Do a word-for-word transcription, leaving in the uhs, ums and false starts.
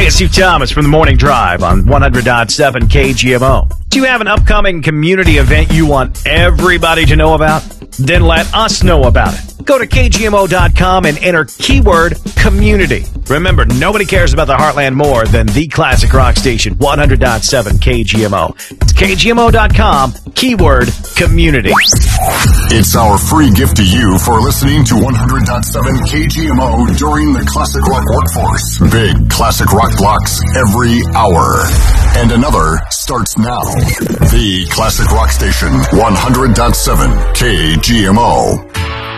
it's Steve Thomas from the Morning Drive on one hundred point seven K G M O. Do you have an upcoming community event you want everybody to know about? Then let us know about it. Go to K G M O dot com and enter keyword community. Remember, nobody cares about the Heartland more than the classic rock station, one hundred point seven K G M O. It's K G M O dot com, keyword community. It's our free gift to you for listening to one hundred point seven K G M O during the Classic Rock Workforce. Big classic rock blocks every hour. And another starts now. The Classic Rock Station, one hundred point seven K G M O.